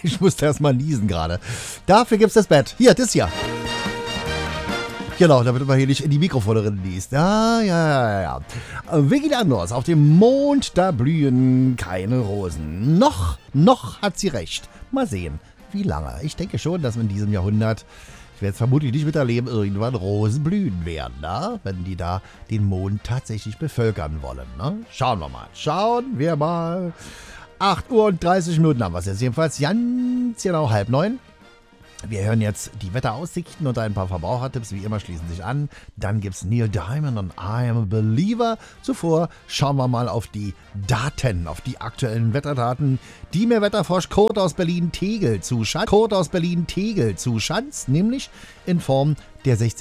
Ich musste erst mal niesen gerade. Dafür gibt's das Bett. Hier, das hier. Genau, damit man hier nicht in die Mikrofone liest. Ja. Vicky Leandros, auf dem Mond, da blühen keine Rosen. Noch hat sie recht. Mal sehen, wie lange. Ich denke schon, dass in diesem Jahrhundert, ich werde es vermutlich nicht miterleben, irgendwann Rosen blühen werden, ne? Wenn die da den Mond tatsächlich bevölkern wollen. Ne? Schauen wir mal. 8 Uhr und 30 Minuten haben wir es jetzt jedenfalls. Ganz genau 8:30. Wir hören jetzt die Wetteraussichten und ein paar Verbrauchertipps, wie immer, schließen sich an. Dann gibt's Neil Diamond und I Am a Believer. Zuvor schauen wir mal auf die Daten, auf die aktuellen Wetterdaten, die mir Wetterfrosch Kurt aus Berlin-Tegel zuschanzt, nämlich in Form der 16